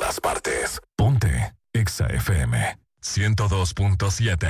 todas partes. Ponte Exa FM 102.7.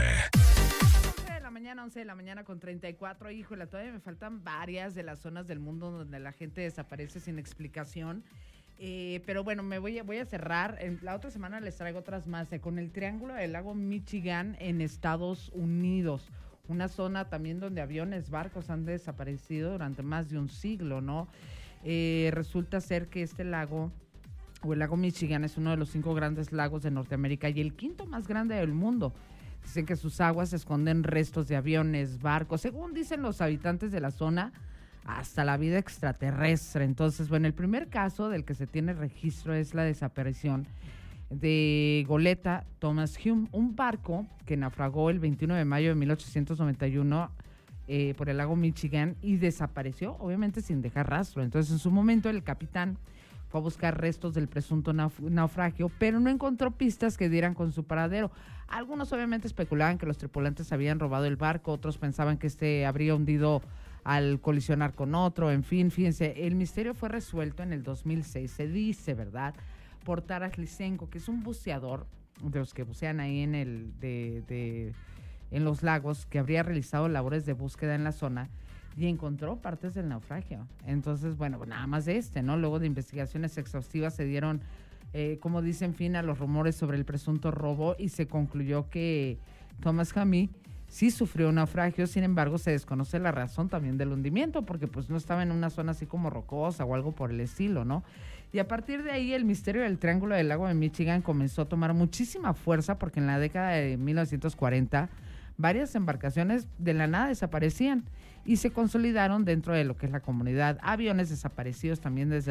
11 de la mañana con 34. Híjole, todavía me faltan varias de las zonas del mundo donde la gente desaparece sin explicación. Pero bueno, voy a cerrar. La otra semana les traigo otras más. Con el Triángulo del Lago Michigan en Estados Unidos. Una zona también donde aviones, barcos han desaparecido durante más de un siglo, ¿no? Resulta ser que este lago, o el lago Michigan, es uno de los 5 grandes lagos de Norteamérica y el 5º más grande del mundo. Dicen que sus aguas esconden restos de aviones, barcos, según dicen los habitantes de la zona, hasta la vida extraterrestre. Entonces, bueno, el primer caso del que se tiene registro es la desaparición de Goleta Thomas Hume, un barco que naufragó el 21 de mayo de 1891 por el lago Michigan y desapareció, obviamente sin dejar rastro. Entonces, en su momento, el capitán fue a buscar restos del presunto naufragio, pero no encontró pistas que dieran con su paradero. Algunos obviamente especulaban que los tripulantes habían robado el barco, otros pensaban que habría hundido al colisionar con otro. En fin, fíjense, el misterio fue resuelto en el 2006, se dice, ¿verdad?, por Taras Lysenko, que es un buceador de los que bucean ahí en los lagos, que habría realizado labores de búsqueda en la zona y encontró partes del naufragio. Entonces, bueno, nada más de ¿no? Luego de investigaciones exhaustivas se dieron, como dicen, fin a los rumores sobre el presunto robo y se concluyó que Thomas Hume sí sufrió un naufragio. Sin embargo, se desconoce la razón también del hundimiento, porque pues no estaba en una zona así como rocosa o algo por el estilo, ¿no? Y a partir de ahí, el misterio del Triángulo del Lago de Michigan comenzó a tomar muchísima fuerza, porque en la década de 1940 varias embarcaciones de la nada desaparecían y se consolidaron dentro de lo que es la comunidad. Aviones desaparecidos también desde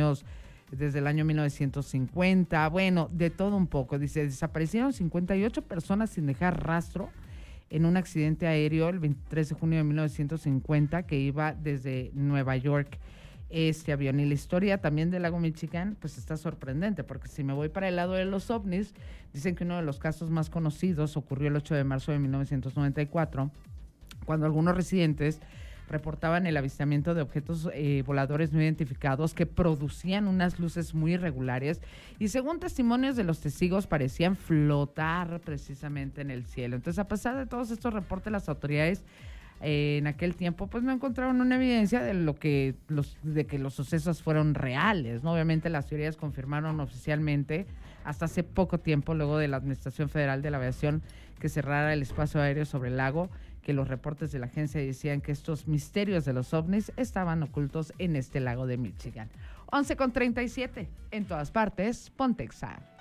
el año 1950, bueno, de todo un poco. Dice, desaparecieron 58 personas sin dejar rastro en un accidente aéreo el 23 de junio de 1950 que iba desde Nueva York este avión. Y la historia también del lago Michigan pues está sorprendente, porque si me voy para el lado de los ovnis, dicen que uno de los casos más conocidos ocurrió el 8 de marzo de 1994, cuando algunos residentes reportaban el avistamiento de objetos voladores no identificados que producían unas luces muy irregulares y, según testimonios de los testigos, parecían flotar precisamente en el cielo. Entonces, a pesar de todos estos reportes, las autoridades en aquel tiempo pues no encontraron una evidencia de que los sucesos fueron reales, ¿no? Obviamente las teorías confirmaron oficialmente hasta hace poco tiempo, luego de la Administración Federal de la Aviación que cerrara el espacio aéreo sobre el lago, que los reportes de la agencia decían que estos misterios de los ovnis estaban ocultos en este lago de Michigan. 11:37, en todas partes, Ponte Exa.